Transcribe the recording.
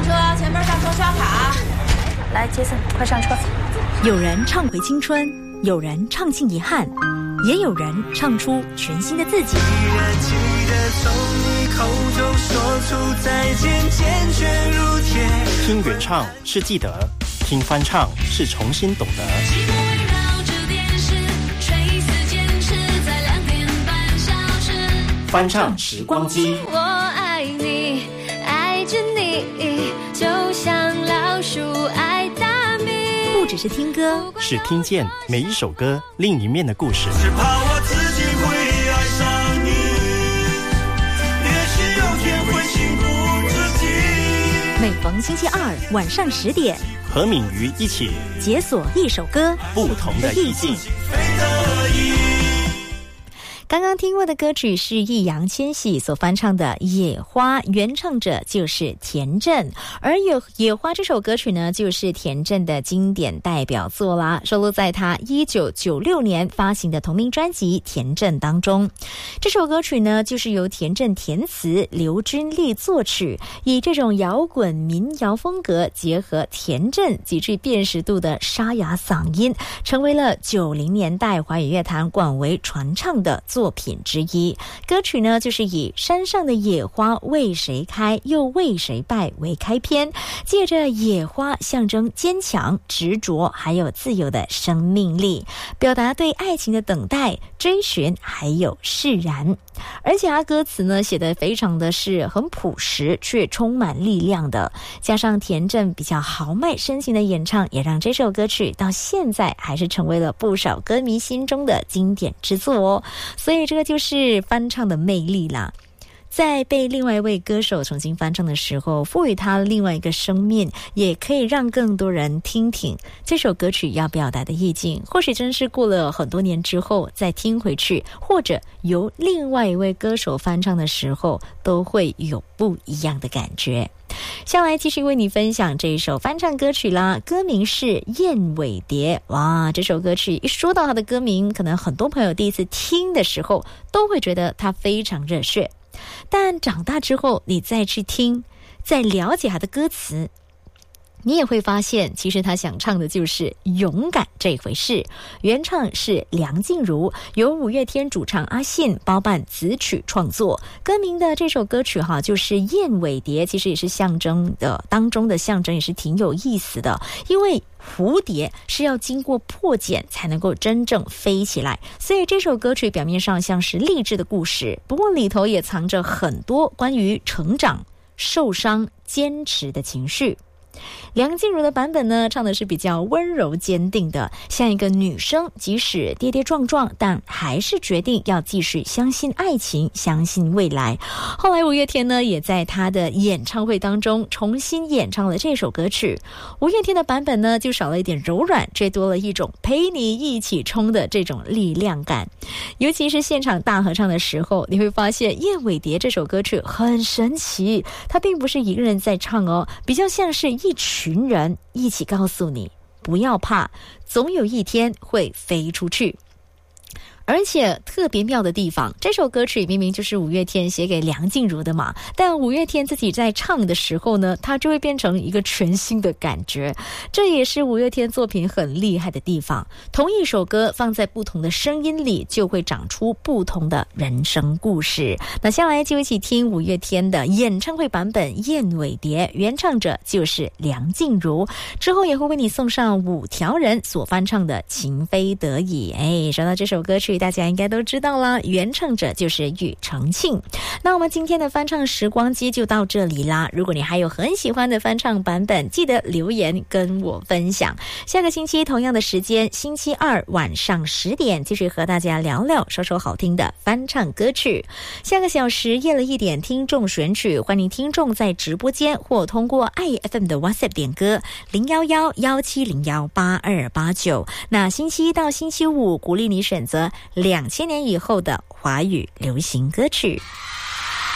车，前面上车刷卡。 来，杰森，快上车。 有人唱回青春，有人唱尽遗憾，也有人唱出全新的自己。 记得从你口中说出再见，坚决如铁。 听原唱是记得，听翻唱是重新懂得。 寂寞围绕着电视，垂死坚持在2点半消失。 翻唱时光机。 我爱你，爱着你，就像老鼠爱大米。 不只是听歌， 是听见每一首歌另一面的故事。 只怕我自己会爱上你，也许有天会幸福自己。 每逢星期二晚上10点， 和敏瑜一起解锁一首歌不同的意境。 刚刚听过的歌曲是易烊千玺所翻唱的《野花》，原唱者就是田震。而野花这首歌曲呢，就是田震的经典代表作啦，收录在他1996年发行的同名专辑《田震》当中。这首歌曲呢，就是由田震填词，刘君丽作曲，以这种摇滚民谣风格结合田震极具辨识度的沙哑嗓音，成为了90年代华语乐坛广为传唱的作品之一。歌曲呢，就是以山上的野花为谁开又为谁败为开篇，借着野花象征坚强、执着还有自由的生命力，表达对爱情的等待、追寻还有释然。而且歌词呢写得非常的是很朴实却充满力量的，加上田震比较豪迈深情的演唱，也让这首歌曲到现在还是成为了不少歌迷心中的经典之作哦。所以这个就是翻唱的魅力啦，在被另外一位歌手重新翻唱的时候，赋予它另外一个生命，也可以让更多人听听这首歌曲要表达的意境。或许真是过了很多年之后再听回去，或者由另外一位歌手翻唱的时候，都会有不一样的感觉。下来继续为你分享这一首翻唱歌曲啦，歌名是《燕尾蝶》。哇，这首歌曲一说到它的歌名，可能很多朋友第一次听的时候都会觉得它非常热血，但长大之后你再去听，再了解它的歌词，你也会发现其实他想唱的就是勇敢这回事。原唱是梁静茹，由五月天主唱阿信包办词曲创作。歌名的这首歌曲就是燕尾蝶，其实也是象征的，当中的象征也是挺有意思的，因为蝴蝶是要经过破茧才能够真正飞起来，所以这首歌曲表面上像是励志的故事，不过里头也藏着很多关于成长、受伤、坚持的情绪。梁静茹的版本呢，唱的是比较温柔坚定的，像一个女生即使跌跌撞撞，但还是决定要继续相信爱情，相信未来。后来五月天呢，也在他的演唱会当中重新演唱了这首歌曲。五月天的版本呢，就少了一点柔软，却多了一种陪你一起冲的这种力量感。尤其是现场大合唱的时候，你会发现《燕尾蝶》这首歌曲很神奇，它并不是一个人在唱哦，比较像是一群人一起告诉你不要怕，总有一天会飞出去。而且特别妙的地方，这首歌曲明明就是五月天写给梁静茹的嘛，但五月天自己在唱的时候呢，它就会变成一个全新的感觉。这也是五月天作品很厉害的地方，同一首歌放在不同的声音里，就会长出不同的人生故事。那下来就一起听五月天的演唱会版本《燕尾蝶》，原唱者就是梁静茹。之后也会为你送上五条人所翻唱的《情非得已》。说到这首歌曲，大家应该都知道啦，原唱者就是庾澄庆。那我们今天的翻唱时光机就到这里啦，如果你还有很喜欢的翻唱版本，记得留言跟我分享。下个星期同样的时间，星期二晚上10点，继续和大家聊聊说说好听的翻唱歌曲。下个小时夜了一点听众选曲，欢迎听众在直播间或通过爱 FM 的 WhatsApp 点歌011-1701-8289。那星期一到星期五鼓励你选择2000年以后的华语流行歌曲。